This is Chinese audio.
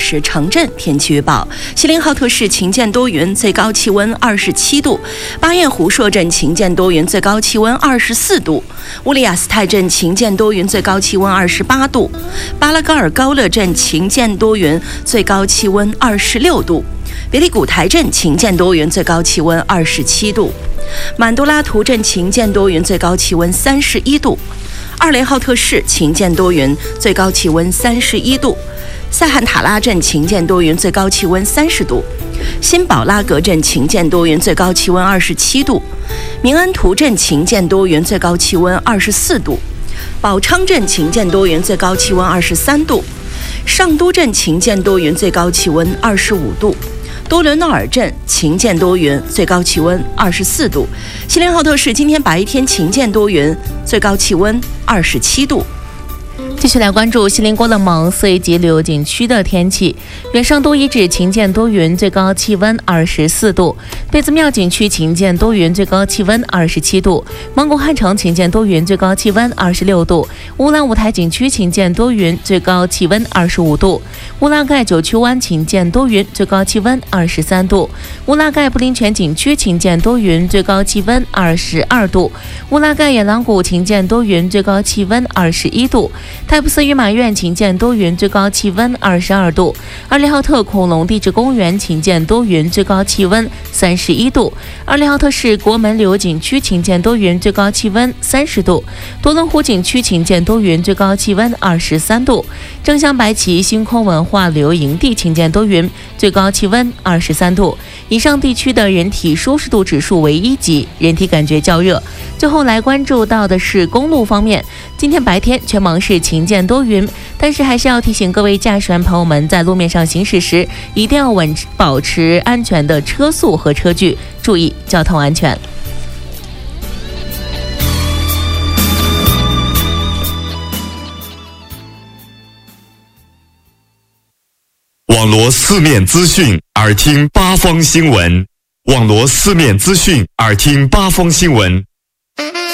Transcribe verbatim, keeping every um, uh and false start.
时城镇天气预报：锡林浩特市晴间多云，最高气温二十七度；巴彦湖朔镇晴间多云，最高气温二十四度；乌里雅斯泰镇晴间多云，最高气温二十八度；巴拉嘎尔高勒镇晴间多云，最高气温二十六度；别里古台镇晴间多云，最高气温二十七度；满都拉图镇晴间多云，最高气温三十一度；二连浩特市晴间多云，最高气温三十一度；塞罕塔拉镇晴间多云，最高气温三十度；新宝拉格镇晴间多云，最高气温二十七度；明恩图镇晴间多云，最高气温二十四度；宝昌镇晴间多云，最高气温二十三度；上都镇晴间多云，最高气温二十五度；多伦诺尔镇晴间多云，最高气温二十四度；锡林浩特市今天白天晴间多云，最高气温二十七度。 继续来关注锡林郭勒盟四 A 级旅游景区的天气。远上都遗址晴间多云，最高气温二十四度；贝子庙景区晴间多云，最高气温二十七度；蒙古汉城晴间多云，最高气温二十六度；乌兰舞台景区晴间多云，最高气温二十五度；乌拉盖九曲湾晴间多云，最高气温二十三度；乌拉盖布林泉景区晴间多云，最高气温二十二度；乌拉盖野狼谷晴间多云，最高气温二十一度；泰布斯与马苑晴间多云，最高气温二十二度；二里浩特恐龙地质公园晴间多云，最高气温三十一度；二里浩特市国门旅游景区晴间多云，最高气温三十度；多伦湖景区晴间多云，最高气温二十三度；正乡白旗星空文化旅游营地晴间多云，最高气温二十三度。以上地区的人体舒适度指数为一级，人体感觉较热。最后来关注到的是公路方面，今天白天全盟是晴间多云，但是还是要提醒各位驾驶员朋友们，在路面上行驶时一定要稳保持安全的车速和车距，注意交通安全。 网罗四面资讯，耳听八方新闻。网罗四面资讯，耳听八方新闻。